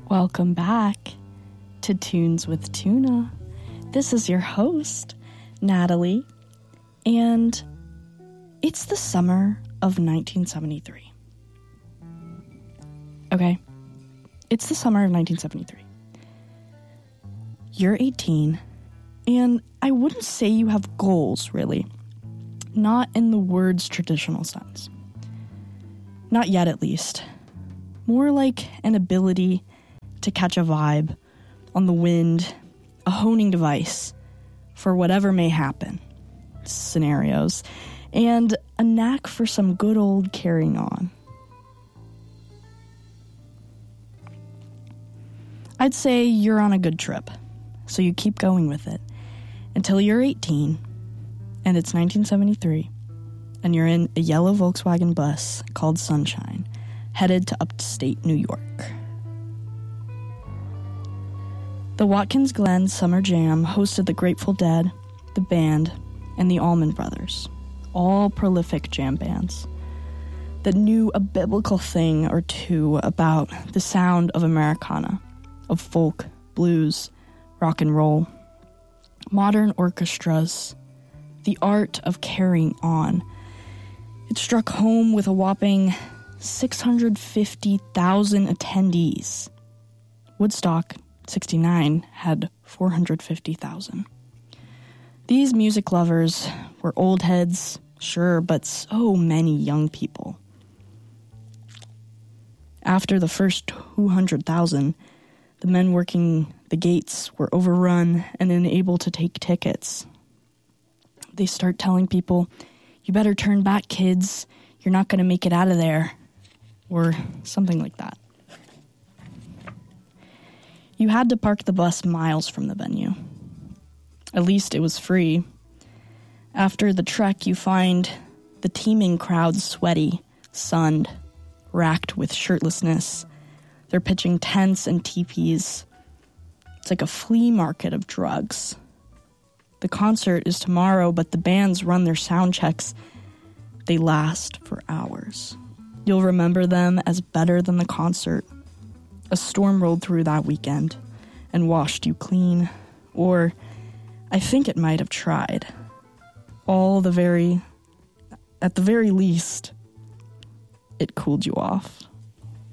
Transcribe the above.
Welcome back to Tunes with Tuna. This is your host, Natalie, and it's the summer of 1973. Okay, it's the summer of 1973. You're 18, and I wouldn't say you have goals, really. Not in the word's traditional sense. Not yet, at least. More like an ability to catch a vibe on the wind, a honing device for whatever may happen, scenarios, and a knack for some good old carrying on. I'd say you're on a good trip, so you keep going with it until you're 18, and it's 1973, and you're in a yellow Volkswagen bus called Sunshine, headed to upstate New York. The Watkins Glen Summer Jam hosted the Grateful Dead, the band, and the Allman Brothers, all prolific jam bands that knew a biblical thing or two about the sound of Americana, of folk, blues, rock and roll, modern orchestras, the art of carrying on. It struck home with a whopping 650,000 attendees. Woodstock 69 had 450,000. These music lovers were old heads, sure, but so many young people. After the first 200,000, the men working the gates were overrun and unable to take tickets. They start telling people, "You better turn back, kids. You're not going to make it out of there." Or something like that. You had to park the bus miles from the venue. At least it was free. After the trek, you find the teeming crowd sweaty, sunned, racked with shirtlessness. They're pitching tents and teepees. It's like a flea market of drugs. The concert is tomorrow, but the bands run their sound checks. They last for hours. You'll remember them as better than the concert. A storm rolled through that weekend and washed you clean. Or, I think it might have tried. At the very least, it cooled you off.